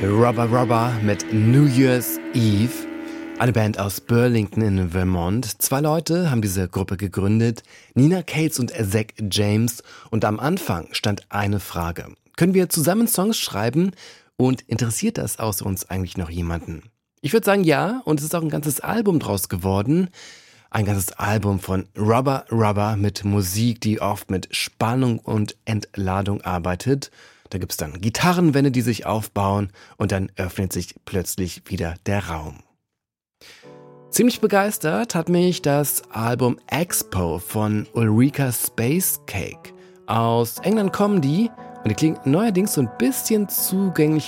Rubber Rubber mit New Year's Eve. Eine Band aus Burlington in Vermont. 2 Leute haben diese Gruppe gegründet, Nina Cates und Zach James. Und am Anfang stand eine Frage. Können wir zusammen Songs schreiben? Und interessiert das außer uns eigentlich noch jemanden? Ich würde sagen ja, und es ist auch ein ganzes Album draus geworden. Ein ganzes Album von Rubber Rubber mit Musik, die oft mit Spannung und Entladung arbeitet. Da gibt's dann Gitarrenwände, die sich aufbauen und dann öffnet sich plötzlich wieder der Raum. Ziemlich begeistert hat mich das Album Expo von Ulrika Spacecake. Aus England kommen die und die klingen neuerdings so ein bisschen zugänglich